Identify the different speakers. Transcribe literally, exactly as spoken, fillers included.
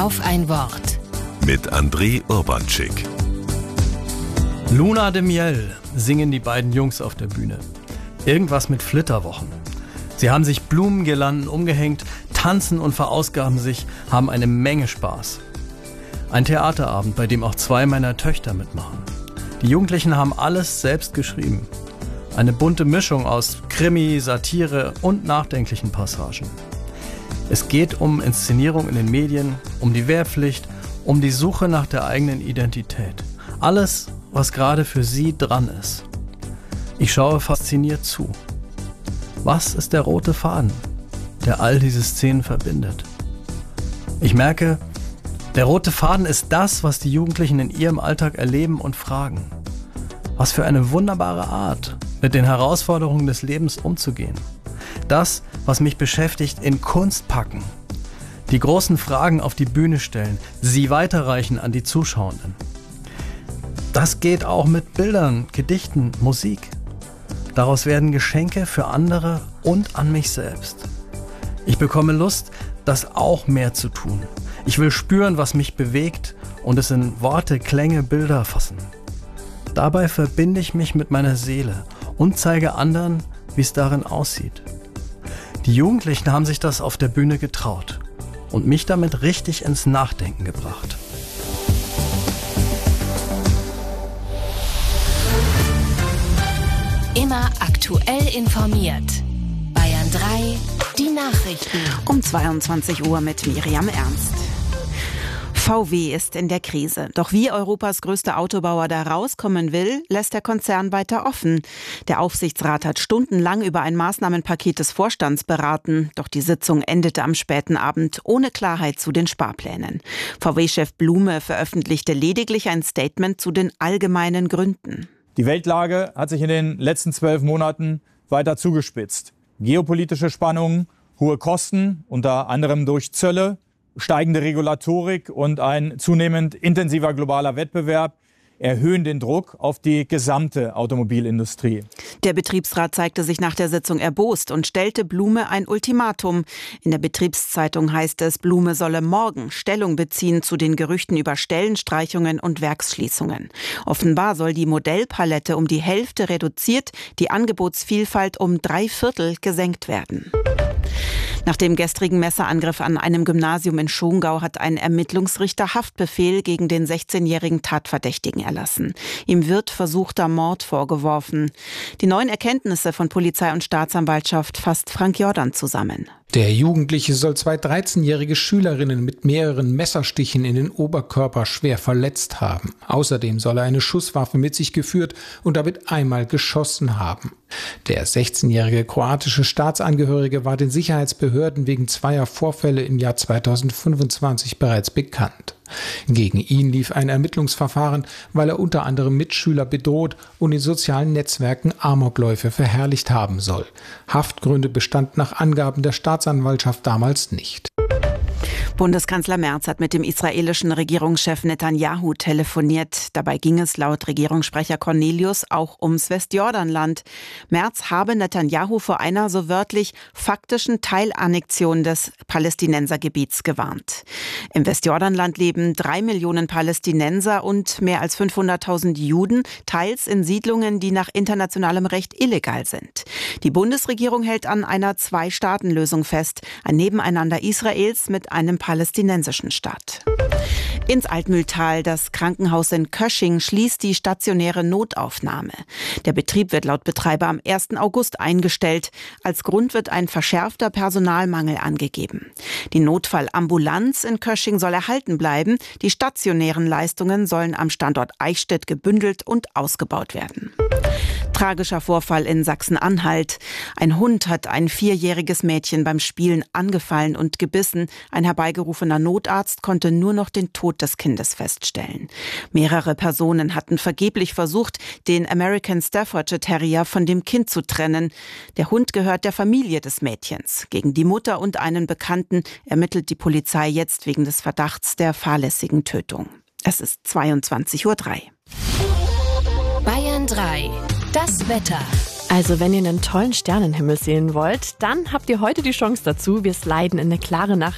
Speaker 1: Auf ein Wort.
Speaker 2: Mit André Urbanczyk.
Speaker 3: Luna de Miel singen die beiden Jungs auf der Bühne. Irgendwas mit Flitterwochen. Sie haben sich Blumengirlanden umgehängt, tanzen und verausgaben sich, haben eine Menge Spaß. Ein Theaterabend, bei dem auch zwei meiner Töchter mitmachen. Die Jugendlichen haben alles selbst geschrieben. Eine bunte Mischung aus Krimi, Satire und nachdenklichen Passagen. Es geht um Inszenierung in den Medien, um die Wehrpflicht, um die Suche nach der eigenen Identität. Alles, was gerade für sie dran ist. Ich schaue fasziniert zu. Was ist der rote Faden, der all diese Szenen verbindet? Ich merke, der rote Faden ist das, was die Jugendlichen in ihrem Alltag erleben und fragen. Was für eine wunderbare Art, mit den Herausforderungen des Lebens umzugehen. Das, was mich beschäftigt, in Kunst packen. Die großen Fragen auf die Bühne stellen, sie weiterreichen an die Zuschauenden. Das geht auch mit Bildern, Gedichten, Musik. Daraus werden Geschenke für andere und an mich selbst. Ich bekomme Lust, das auch mehr zu tun. Ich will spüren, was mich bewegt und es in Worte, Klänge, Bilder fassen. Dabei verbinde ich mich mit meiner Seele und zeige anderen, wie es darin aussieht. Die Jugendlichen haben sich das auf der Bühne getraut und mich damit richtig ins Nachdenken gebracht.
Speaker 1: Immer aktuell informiert. Bayern drei, die Nachrichten.
Speaker 4: Um zweiundzwanzig Uhr mit Miriam Ernst. V W ist in der Krise. Doch wie Europas größter Autobauer da rauskommen will, lässt der Konzern weiter offen. Der Aufsichtsrat hat stundenlang über ein Maßnahmenpaket des Vorstands beraten. Doch die Sitzung endete am späten Abend ohne Klarheit zu den Sparplänen. V W-Chef Blume veröffentlichte lediglich ein Statement zu den allgemeinen Gründen.
Speaker 5: Die Weltlage hat sich in den letzten zwölf Monaten weiter zugespitzt. Geopolitische Spannungen, hohe Kosten, unter anderem durch Zölle, steigende Regulatorik und ein zunehmend intensiver globaler Wettbewerb erhöhen den Druck auf die gesamte Automobilindustrie.
Speaker 4: Der Betriebsrat zeigte sich nach der Sitzung erbost und stellte Blume ein Ultimatum. In der Betriebszeitung heißt es, Blume solle morgen Stellung beziehen zu den Gerüchten über Stellenstreichungen und Werksschließungen. Offenbar soll die Modellpalette um die Hälfte reduziert, die Angebotsvielfalt um drei Viertel gesenkt werden. Nach dem gestrigen Messerangriff an einem Gymnasium in Schongau hat ein Ermittlungsrichter Haftbefehl gegen den sechzehnjährigen Tatverdächtigen erlassen. Ihm wird versuchter Mord vorgeworfen. Die neuen Erkenntnisse von Polizei und Staatsanwaltschaft fasst Frank Jordan zusammen.
Speaker 6: Der Jugendliche soll zwei dreizehnjährige Schülerinnen mit mehreren Messerstichen in den Oberkörper schwer verletzt haben. Außerdem soll er eine Schusswaffe mit sich geführt und damit einmal geschossen haben. Der sechzehnjährige kroatische Staatsangehörige war den Sicherheitsbehörden wegen zweier Vorfälle im Jahr zweitausendfünfundzwanzig bereits bekannt. Gegen ihn lief ein Ermittlungsverfahren, weil er unter anderem Mitschüler bedroht und in sozialen Netzwerken Amokläufe verherrlicht haben soll. Haftgründe bestanden nach Angaben der Staatsanwaltschaft damals nicht.
Speaker 4: Bundeskanzler Merz hat mit dem israelischen Regierungschef Netanyahu telefoniert. Dabei ging es laut Regierungssprecher Cornelius auch ums Westjordanland. Merz habe Netanyahu vor einer so wörtlich faktischen Teilannexion des Palästinensergebiets gewarnt. Im Westjordanland leben drei Millionen Palästinenser und mehr als fünfhunderttausend Juden, teils in Siedlungen, die nach internationalem Recht illegal sind. Die Bundesregierung hält an einer Zwei-Staaten-Lösung fest, ein Nebeneinander Israels mit einem palästinensischen Staat. Ins Altmühltal, das Krankenhaus in Kösching, schließt die stationäre Notaufnahme. Der Betrieb wird laut Betreiber am ersten August eingestellt. Als Grund wird ein verschärfter Personalmangel angegeben. Die Notfallambulanz in Kösching soll erhalten bleiben. Die stationären Leistungen sollen am Standort Eichstätt gebündelt und ausgebaut werden. Tragischer Vorfall in Sachsen-Anhalt. Ein Hund hat ein vierjähriges Mädchen beim Spielen angefallen und gebissen. Ein herbeigerufener Notarzt konnte nur noch den Tod des Kindes feststellen. Mehrere Personen hatten vergeblich versucht, den American Staffordshire Terrier von dem Kind zu trennen. Der Hund gehört der Familie des Mädchens. Gegen die Mutter und einen Bekannten ermittelt die Polizei jetzt wegen des Verdachts der fahrlässigen Tötung. Es ist zweiundzwanzig Uhr drei.
Speaker 1: Bayern drei. Das Wetter.
Speaker 7: Also wenn ihr einen tollen Sternenhimmel sehen wollt, dann habt ihr heute die Chance dazu. Wir sliden in eine klare Nacht